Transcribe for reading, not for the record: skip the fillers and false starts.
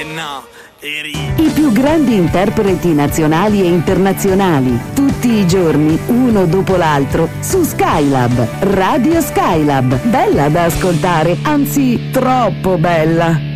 no, eri... I più grandi interpreti nazionali e internazionali, tutti i giorni, uno dopo l'altro, su Skylab, Radio Skylab. Bella da ascoltare, anzi troppo bella.